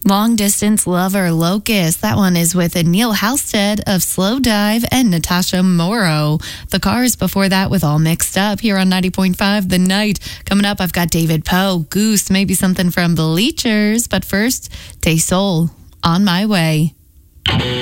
Long Distance Lover Locust. That one is with Neil Halstead of Slow Dive and Natasha Morrow. The Cars before that with All Mixed Up here on 90.5 The Night. Coming up, I've got David Poe, Goose, maybe something from Bleachers. But first, Tay Soul, On My Way.